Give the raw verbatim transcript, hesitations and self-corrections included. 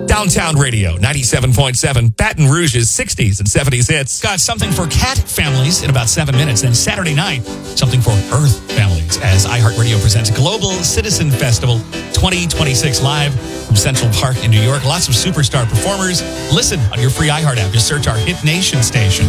Downtown Radio, ninety-seven point seven, Baton Rouge's sixties and seventies hits. Got something for cat families in about seven minutes. Then Saturday night, something for Earth families as iHeartRadio presents Global Citizen Festival twenty twenty-six live from Central Park in New York. Lots of superstar performers. Listen on your free iHeart app. Just search our Hit Nation station.